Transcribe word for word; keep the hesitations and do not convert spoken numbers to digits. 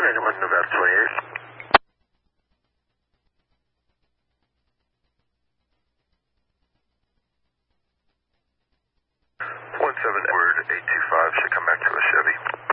anyone Nevada twenty-eight. one seven Edward eight two five should come back to a Chevy.